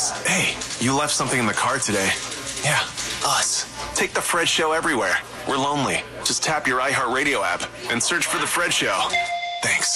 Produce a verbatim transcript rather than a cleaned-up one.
Just, hey, you left something in the car today. Yeah, us. Take the Fred Show everywhere. We're lonely. Just tap your iHeartRadio app and search for the Fred Show. Thanks.